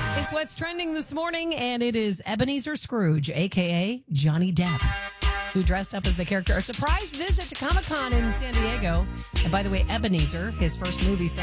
It's what's trending this morning, and it is Ebenezer Scrooge, a.k.a. Johnny Depp, who dressed up as the character. A surprise visit to Comic-Con in San Diego. And by the way, Ebenezer, his first movie,